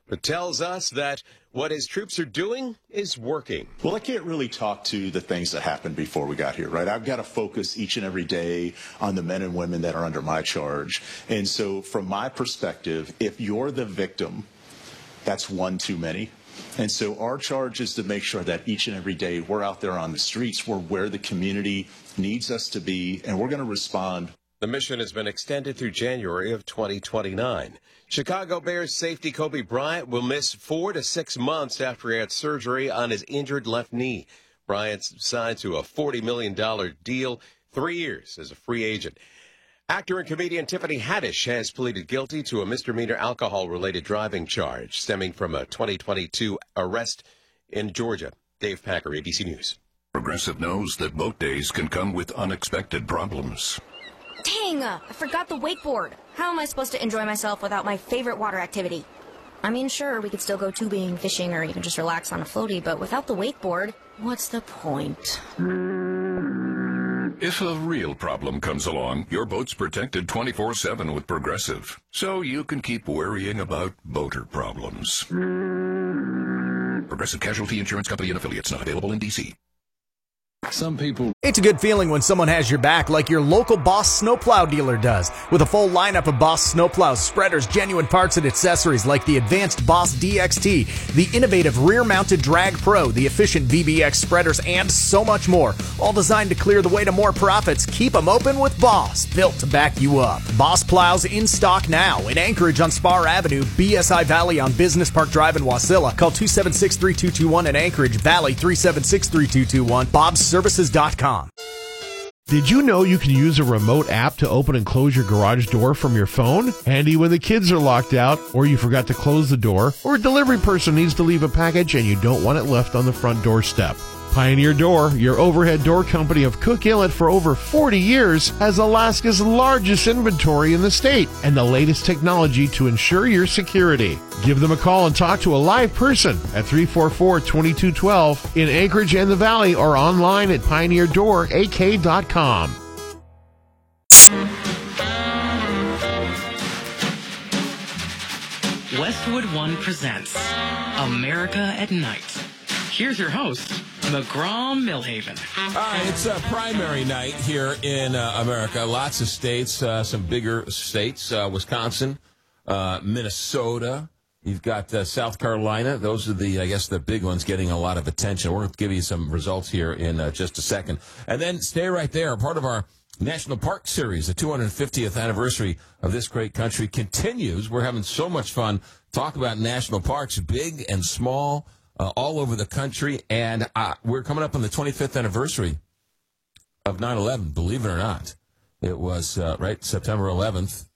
but tells us that what his troops are doing is working. Well, I can't really talk to the things that happened before we got here, right? I've got to focus each and every day on the men and women that are under my charge. And so from my perspective, if you're the victim, that's one too many. And so our charge is to make sure that each and every day we're out there on the streets, we're where the community needs us to be, and we're going to respond. The mission has been extended through January of 2029. Chicago Bears safety Kobe Bryant will miss 4 to 6 months after he had surgery on his injured left knee. Bryant's signed to a $40 million deal, 3 years as a free agent. Actor and comedian Tiffany Haddish has pleaded guilty to a misdemeanor alcohol-related driving charge stemming from a 2022 arrest in Georgia. Dave Packer, ABC News. Progressive knows that boat days can come with unexpected problems. Dang, I forgot the wakeboard. How am I supposed to enjoy myself without my favorite water activity? I mean, sure, we could still go tubing, fishing, or even just relax on a floaty, but without the wakeboard, what's the point? If a real problem comes along, your boat's protected 24/7 with Progressive, so you can keep worrying about boater problems. Progressive Casualty Insurance Company and Affiliates, not available in D.C. Some people. It's a good feeling when someone has your back like your local Boss snowplow dealer does. With a full lineup of Boss snowplows, spreaders, genuine parts, and accessories like the advanced Boss DXT, the innovative rear-mounted Drag Pro, the efficient VBX spreaders, and so much more. All designed to clear the way to more profits. Keep them open with Boss, built to back you up. Boss plows in stock now in Anchorage on Spar Avenue, BSI Valley on Business Park Drive in Wasilla. Call 276-3221 in Anchorage, Valley 376-3221, bobsservices.com. Did you know you can use a remote app to open and close your garage door from your phone? Handy when the kids are locked out, or you forgot to close the door, or a delivery person needs to leave a package and you don't want it left on the front doorstep. Pioneer Door, your overhead door company of Cook Inlet for over 40 years, has Alaska's largest inventory in the state and the latest technology to ensure your security. Give them a call and talk to a live person at 344-2212 in Anchorage and the Valley, or online at pioneerdoorak.com. Westwood One presents America at Night. Here's your host, McGraw Millhaven. All right, it's primary night here in America. Lots of states, some bigger states, Wisconsin, Minnesota. You've got South Carolina. Those are the, I guess, the big ones getting a lot of attention. We're going to give you some results here in just a second. And then stay right there. Part of our National Park Series, the 250th anniversary of this great country, continues. We're having so much fun. Talk about national parks, big and small, all over the country. And we're coming up on the 25th anniversary of 9/11, believe it or not. It was, September 11th,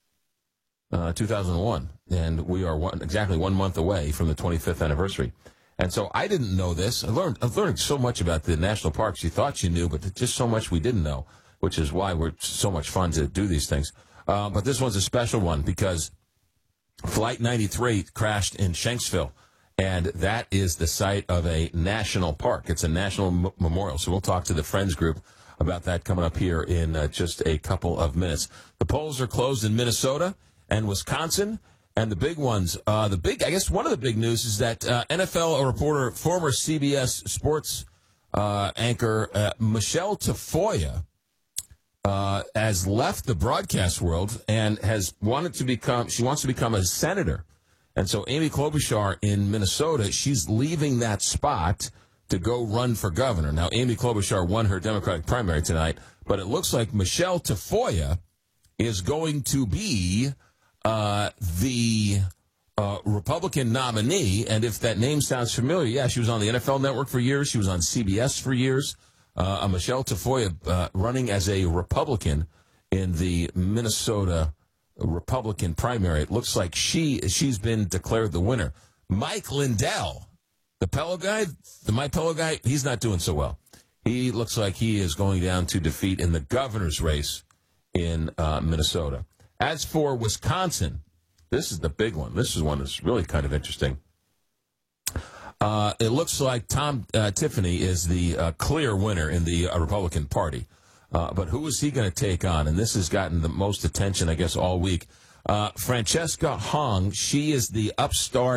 2001. And we are exactly 1 month away from the 25th anniversary. And so I didn't know this. I've learned so much about the national parks you thought you knew, but just so much we didn't know, which is why we're so much fun to do these things. But this one's a special one because Flight 93 crashed in Shanksville, and that is the site of a national park. It's a national memorial. So we'll talk to the Friends group about that coming up here in just a couple of minutes. The polls are closed in Minnesota and Wisconsin. And the big ones, I guess one of the big news is that NFL reporter, former CBS Sports anchor Michelle Tafoya has left the broadcast world and wants to become a senator. And so Amy Klobuchar in Minnesota, she's leaving that spot to go run for governor. Now, Amy Klobuchar won her Democratic primary tonight, but it looks like Michelle Tafoya is going to be the Republican nominee. And if that name sounds familiar, yeah, she was on the NFL Network for years. She was on CBS for years. Michelle Tafoya running as a Republican in the Minnesota Republican primary. It looks like she's been declared the winner. Mike Lindell, the My Pillow guy, he's not doing so well. He looks like he is going down to defeat in the governor's race in Minnesota. As for Wisconsin, this is the big one. This is one that's really kind of interesting. It looks like Tom Tiffany is the clear winner in the Republican Party. But who is he going to take on? And this has gotten the most attention, I guess, all week. Francesca Hong, she is the upstart